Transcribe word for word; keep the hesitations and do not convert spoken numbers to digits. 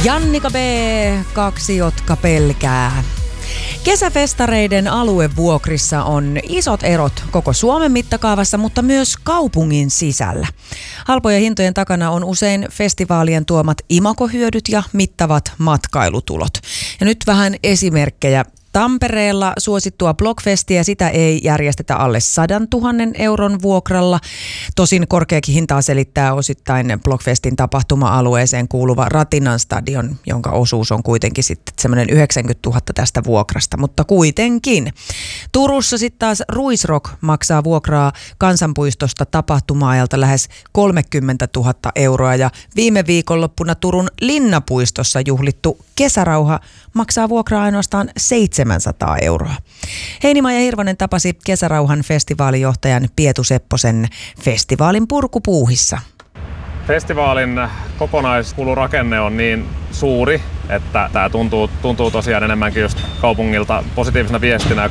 Jannika B, kaksi jotka pelkää. Kesäfestareiden aluevuokrissa on isot erot koko Suomen mittakaavassa, mutta myös kaupungin sisällä. Halpojen hintojen takana on usein festivaalien tuomat imagohyödyt ja mittavat matkailutulot. Ja nyt vähän esimerkkejä. Tampereella suosittua Blockfestia, sitä ei järjestetä alle sadantuhannen euron vuokralla. Tosin korkeakin hintaa selittää osittain Blockfestin tapahtuma-alueeseen kuuluva Ratinan stadion, jonka osuus on kuitenkin sitten semmoinen yhdeksänkymmentätuhatta tästä vuokrasta, mutta kuitenkin. Turussa sitten taas Ruisrock maksaa vuokraa Kansanpuistosta tapahtuma-ajalta lähes kolmekymmentätuhatta euroa ja viime viikonloppuna Turun Linnapuistossa juhlittu Kesärauha maksaa vuokraa ainoastaan seitsemänsataa euroa. Heinimaa Hirvonen tapasi Kesärauhan festivaalijohtajan Pietu Sepposen festivaalin purkupuuhissa. Festivaalin kokonaiskulurakenne on niin suuri, että tämä tuntuu, tuntuu tosiaan enemmänkin just kaupungilta positiivisena viestinä